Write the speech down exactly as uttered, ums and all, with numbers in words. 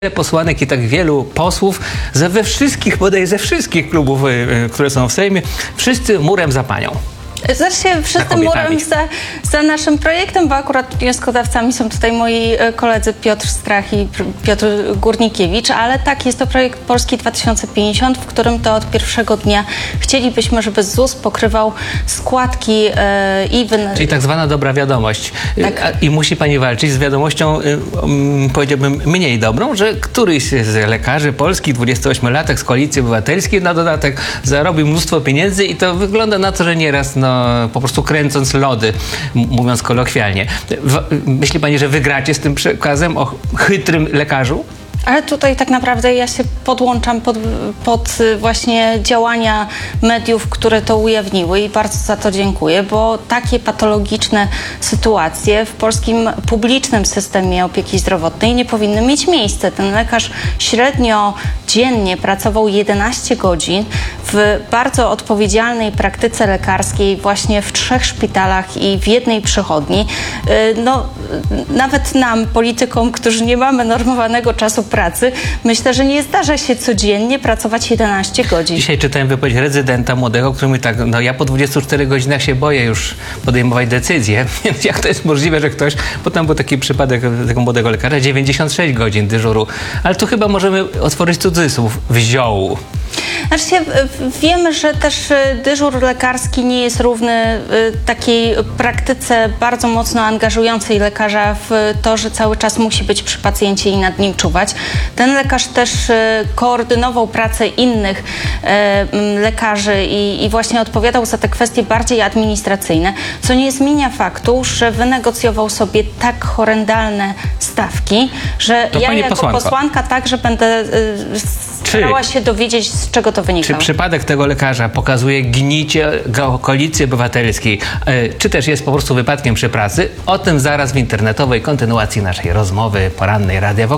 posłanek i tak wielu posłów ze we wszystkich, bodaj ze wszystkich klubów, y, które są w Sejmie, wszyscy murem za panią. Znaczy, wszyscy murem za, za naszym projektem, bo akurat wnioskodawcami są tutaj moi koledzy Piotr Strach i Piotr Górnikiewicz, ale tak, jest to projekt Polski dwa tysiące pięćdziesiąt, w którym to od pierwszego dnia chcielibyśmy, żeby Z U S pokrywał składki e, i wyn... Czyli tak zwana dobra wiadomość. Tak. I musi pani walczyć z wiadomością, um, powiedziałbym, mniej dobrą, że któryś z lekarzy polskich, dwudziestoośmiolatek z Koalicji Obywatelskiej na dodatek zarobił mnóstwo pieniędzy i to wygląda na to, że nieraz no, po prostu kręcąc lody, mówiąc kolokwialnie. Myśli pani, że wygracie z tym przekazem o chytrym lekarzu? Ale tutaj tak naprawdę ja się podłączam pod, pod właśnie działania mediów, które to ujawniły i bardzo za to dziękuję, bo takie patologiczne sytuacje w polskim publicznym systemie opieki zdrowotnej nie powinny mieć miejsca. Ten lekarz średnio dziennie pracował jedenaście godzin w bardzo odpowiedzialnej praktyce lekarskiej właśnie w trzech szpitalach i w jednej przychodni. No, nawet nam, politykom, którzy nie mamy normowanego czasu pracy, myślę, że nie zdarza się codziennie pracować jedenaście godzin. Dzisiaj czytałem wypowiedź rezydenta młodego, który mówi tak, no ja po dwudziestu czterech godzinach się boję już podejmować decyzje, więc jak to jest możliwe, że ktoś, bo tam był taki przypadek tego młodego lekarza, dziewięćdziesiąt sześć godzin dyżuru, ale tu chyba możemy otworzyć cudzysłów, wziął. Znaczy się, wiemy, że też dyżur lekarski nie jest równy takiej praktyce bardzo mocno angażującej lekarza w to, że cały czas musi być przy pacjencie i nad nim czuwać. Ten lekarz też koordynował pracę innych lekarzy i, i właśnie odpowiadał za te kwestie bardziej administracyjne, co nie zmienia faktu, że wynegocjował sobie tak horrendalne stawki, że to ja jako posłanka. posłanka także będę starała się dowiedzieć, z czego to wynika. Czy przypadek tego lekarza pokazuje gnicie Koalicji Obywatelskiej, czy też jest po prostu wypadkiem przy pracy? O tym zaraz w internetowej kontynuacji naszej rozmowy porannej Radia Vox.